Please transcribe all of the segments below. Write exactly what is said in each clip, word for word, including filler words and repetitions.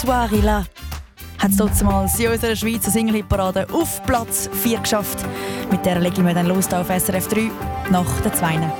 Soirée là hat es damals in unserer Schweizer Single-Hit-Parade auf Platz vier geschafft. Mit der legen wir dann los auf S R F drei nach der Zweinen.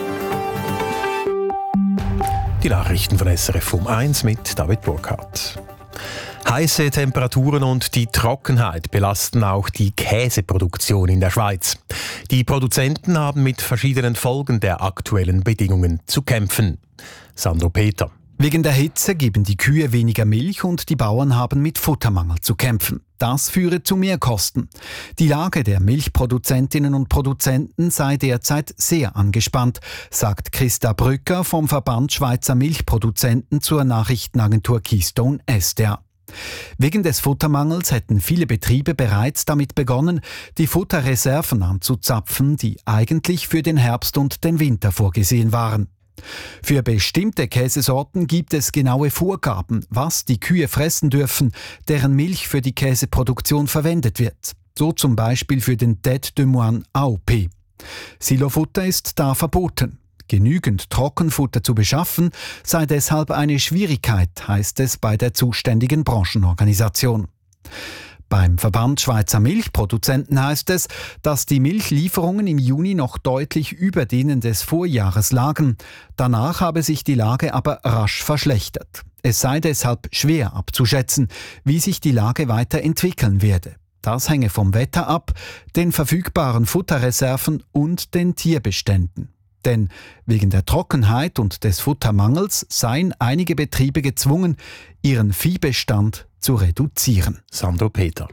Die Nachrichten von S R F um eins mit David Burkhardt. Heiße Temperaturen und die Trockenheit belasten auch die Käseproduktion in der Schweiz. Die Produzenten haben mit verschiedenen Folgen der aktuellen Bedingungen zu kämpfen. Sandro Peter. Wegen der Hitze geben die Kühe weniger Milch und die Bauern haben mit Futtermangel zu kämpfen. Das führe zu Mehrkosten. Die Lage der Milchproduzentinnen und Produzenten sei derzeit sehr angespannt, sagt Christa Brücker vom Verband Schweizer Milchproduzenten zur Nachrichtenagentur Keystone S D A. Wegen des Futtermangels hätten viele Betriebe bereits damit begonnen, die Futterreserven anzuzapfen, die eigentlich für den Herbst und den Winter vorgesehen waren. Für bestimmte Käsesorten gibt es genaue Vorgaben, was die Kühe fressen dürfen, deren Milch für die Käseproduktion verwendet wird. So zum Beispiel für den Tête de Moine A O P. Silofutter ist da verboten. Genügend Trockenfutter zu beschaffen, sei deshalb eine Schwierigkeit, heißt es bei der zuständigen Branchenorganisation. Beim Verband Schweizer Milchproduzenten heißt es, dass die Milchlieferungen im Juni noch deutlich über denen des Vorjahres lagen. Danach habe sich die Lage aber rasch verschlechtert. Es sei deshalb schwer abzuschätzen, wie sich die Lage weiterentwickeln werde. Das hänge vom Wetter ab, den verfügbaren Futterreserven und den Tierbeständen. Denn wegen der Trockenheit und des Futtermangels seien einige Betriebe gezwungen, ihren Viehbestand zu reduzieren. Sandro Peter.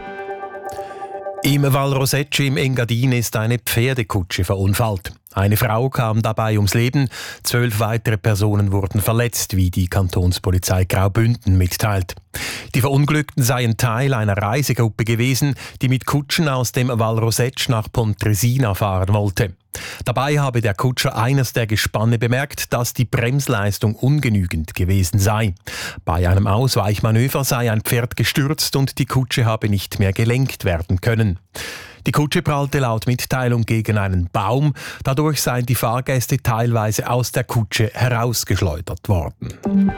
Im Val Rosecce im Engadin ist eine Pferdekutsche verunfallt. Eine Frau kam dabei ums Leben, zwölf weitere Personen wurden verletzt, wie die Kantonspolizei Graubünden mitteilt. Die Verunglückten seien Teil einer Reisegruppe gewesen, die mit Kutschen aus dem Val Rosecce nach Pontresina fahren wollte. Dabei habe der Kutscher eines der Gespanne bemerkt, dass die Bremsleistung ungenügend gewesen sei. Bei einem Ausweichmanöver sei ein Pferd gestürzt und die Kutsche habe nicht mehr gelenkt werden können. Die Kutsche prallte laut Mitteilung gegen einen Baum. Dadurch seien die Fahrgäste teilweise aus der Kutsche herausgeschleudert worden.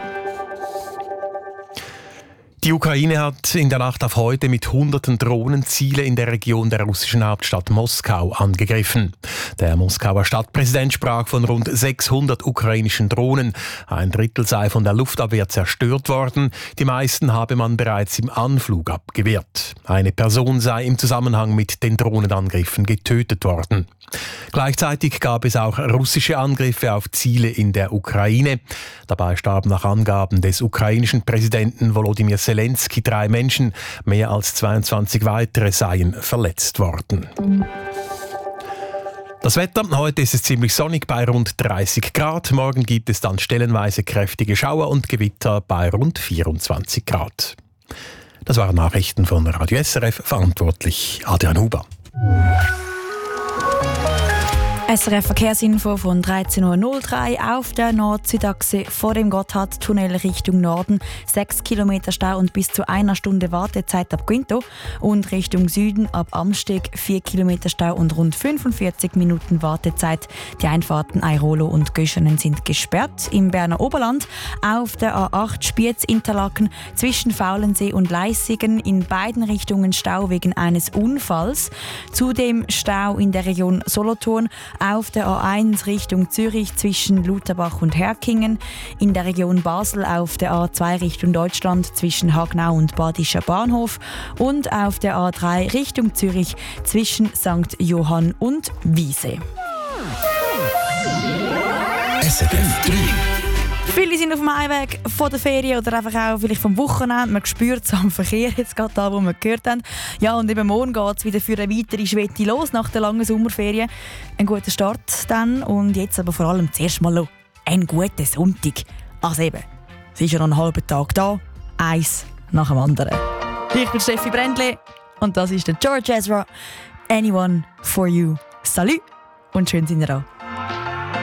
Die Ukraine hat in der Nacht auf heute mit hunderten Drohnen Ziele in der Region der russischen Hauptstadt Moskau angegriffen. Der Moskauer Stadtpräsident sprach von rund sechshundert ukrainischen Drohnen. Ein Drittel sei von der Luftabwehr zerstört worden. Die meisten habe man bereits im Anflug abgewehrt. Eine Person sei im Zusammenhang mit den Drohnenangriffen getötet worden. Gleichzeitig gab es auch russische Angriffe auf Ziele in der Ukraine. Dabei starben nach Angaben des ukrainischen Präsidenten Volodymyr Zelensky drei Menschen. Mehr als zweiundzwanzig weitere seien verletzt worden. Das Wetter, heute ist es ziemlich sonnig bei rund dreißig Grad. Morgen gibt es dann stellenweise kräftige Schauer und Gewitter bei rund vierundzwanzig Grad. Das waren Nachrichten von Radio S R F, verantwortlich Adrian Huber. S R F-Verkehrsinfo von dreizehn Uhr null drei auf der Nord-Südachse vor dem Gotthardtunnel Richtung Norden. sechs Kilometer Stau und bis zu einer Stunde Wartezeit ab Quinto. Und Richtung Süden ab Amsteg vier Kilometer Stau und rund fünfundvierzig Minuten Wartezeit. Die Einfahrten Airolo und Göschenen sind gesperrt. Im Berner Oberland auf der A acht Spiez-Interlaken zwischen Faulensee und Leissigen in beiden Richtungen Stau wegen eines Unfalls. Zudem Stau in der Region Solothurn auf der A eins Richtung Zürich zwischen Lutherbach und Herkingen, in der Region Basel auf der A zwei Richtung Deutschland zwischen Hagnau und Badischer Bahnhof und auf der A drei Richtung Zürich zwischen Sankt Johann und Wiese. S R F drei. Viele sind auf dem Heimweg von der Ferien oder einfach auch vielleicht vom Wochenende. Man spürt es am Verkehr, jetzt gerade da, wo wir gehört haben. Ja, und eben morgen geht es wieder für eine weitere Schwette los nach der langen Sommerferien. Ein guter Start dann und jetzt aber vor allem zuerst mal noch einen guten Sonntag. Also eben, es ist ja noch einen halben Tag da, eins nach dem anderen. Ich bin Steffi Brändli und das ist der George Ezra. Anyone for you. Salut und schön sind ihr auch.